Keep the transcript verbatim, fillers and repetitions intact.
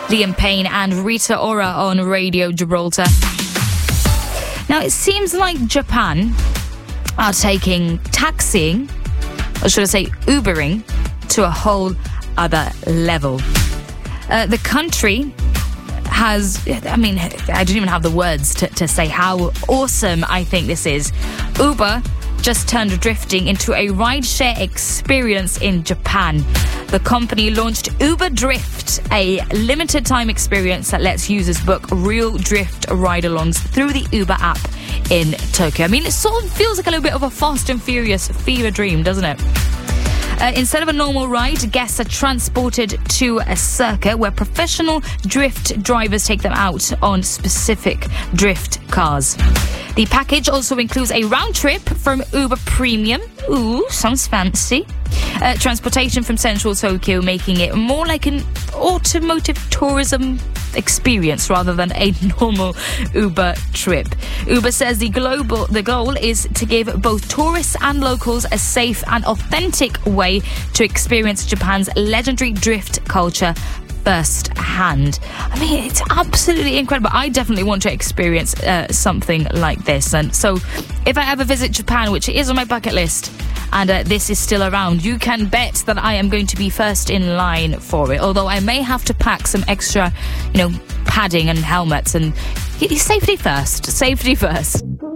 Liam Payne and Rita Ora on Radio Gibraltar. Now, it seems like Japan are taking taxiing, or should I say Ubering, to a whole other level. Uh, the country has, I mean, I don't even have the words to, to say how awesome I think this is. Uber just turned drifting into a rideshare experience in Japan. The company launched Uber Drift, a limited time experience that lets users book real drift ride-alongs through the Uber app in Tokyo. I mean, it sort of feels like a little bit of a Fast and Furious fever dream, doesn't it? Uh, instead of a normal ride, guests are transported to a circuit where professional drift drivers take them out on specific drift cars. The package also includes a round trip from Uber Premium. Ooh, sounds fancy. Uh, transportation from central Tokyo, making it more like an automotive tourism experience rather than a normal Uber trip. Uber says the global the goal is to give both tourists and locals a safe and authentic way to experience Japan's legendary drift culture firsthand. I mean, it's absolutely incredible. I definitely want to experience uh, something like this. And so if I ever visit Japan, which is on my bucket list, and uh, this is still around, you can bet that I am going to be first in line for it. Although I may have to pack some extra, you know, padding and helmets, and safety first. Safety first.